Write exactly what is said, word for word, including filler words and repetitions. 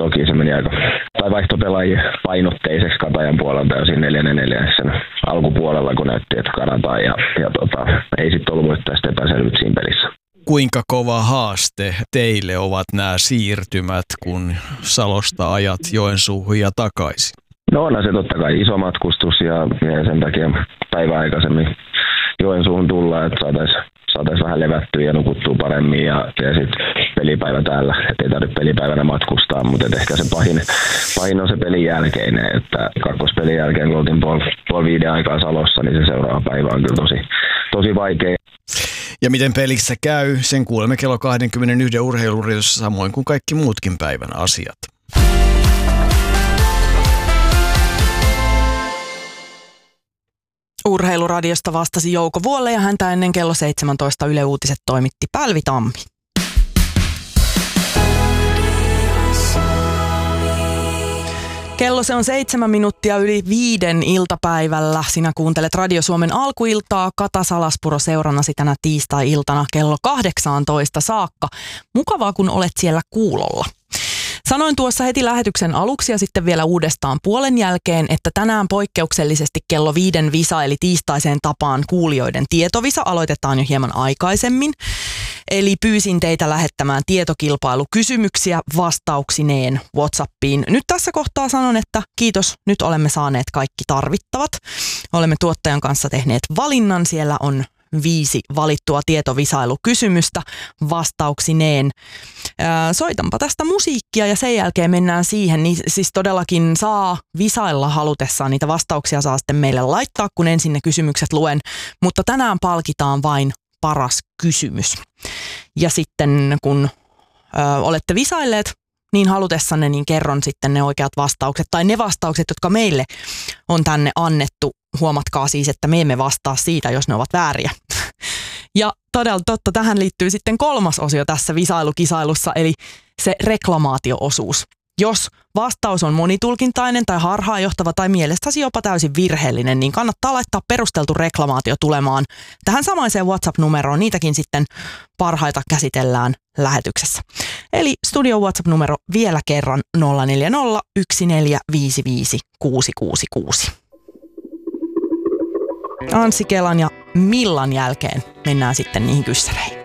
toki se meni aika, tai vaihtopelaajia painotteiseksi Katajan puolelta ja siinä neljännen neljännessä alkupuolella, kun näytti, että kanataan ja, ja tota, ei sitten ollut voittajasta epäselvyyttä siinä pelissä. Kuinka kova haaste teille ovat nämä siirtymät, kun Salosta ajat Joensuuhun ja takaisin? No onhan se totta kai iso matkustus ja, ja sen takia päivä aikaisemmin Joensuuhun tullaan, että saataisiin saatais vähän levättyä ja nukuttua paremmin ja, ja sitten pelipäivä täällä, ettei tarvitse pelipäivänä matkustaa, mutta ehkä se pahin, pahin on se pelin jälkeinen, että kakkospelin jälkeen kun oltiin puoli puol viiden aikaa Salossa, niin se seuraava päivä on kyllä tosi, tosi vaikea. Ja miten pelissä käy, sen kuulemme kello kaksikymmentäyksi urheiluriossa samoin kuin kaikki muutkin päivän asiat. Urheiluradiosta vastasi Jouko Vuolle ja häntä ennen kello seitsemäntoista Yle Uutiset toimitti Pälvi Tammi. Kello se on seitsemän minuuttia yli viiden iltapäivällä. Sinä kuuntelet Radio Suomen alkuiltaa. Kata Salaspuro seurannasi tänä tiistai-iltana kello kahdeksantoista saakka. Mukavaa, kun olet siellä kuulolla. Sanoin tuossa heti lähetyksen aluksi ja sitten vielä uudestaan puolen jälkeen, että tänään poikkeuksellisesti kello viiden visa eli tiistaiseen tapaan kuulijoiden tietovisa aloitetaan jo hieman aikaisemmin. Eli pyysin teitä lähettämään tietokilpailukysymyksiä vastauksineen WhatsAppiin. Nyt tässä kohtaa sanon, että kiitos, nyt olemme saaneet kaikki tarvittavat. Olemme tuottajan kanssa tehneet valinnan, siellä on viisi valittua tietovisailukysymystä vastauksineen. Ää, soitanpa tästä musiikkia ja sen jälkeen mennään siihen. Niin, siis todellakin saa visailla halutessaan, niitä vastauksia saa sitten meille laittaa, kun ensin ne kysymykset luen. Mutta tänään palkitaan vain paras kysymys. Ja sitten kun ää, olette visailleet niin halutessanne, niin kerron sitten ne oikeat vastaukset tai ne vastaukset, jotka meille on tänne annettu. Huomatkaa siis, että me emme vastaa siitä, jos ne ovat vääriä. Ja todella totta, tähän liittyy sitten kolmas osio tässä visailukisailussa, eli se reklamaatio-osuus. Jos vastaus on monitulkintainen tai harhaanjohtava tai mielestäsi jopa täysin virheellinen, niin kannattaa laittaa perusteltu reklamaatio tulemaan tähän samaiseen WhatsApp-numeroon. Niitäkin sitten parhaita käsitellään lähetyksessä. Eli studio WhatsApp-numero vielä kerran nolla neljä nolla yksi neljä viisi viisi kuusi kuusi kuusi. Anssi Kelan ja Millan jälkeen mennään sitten niihin kyssäreihin.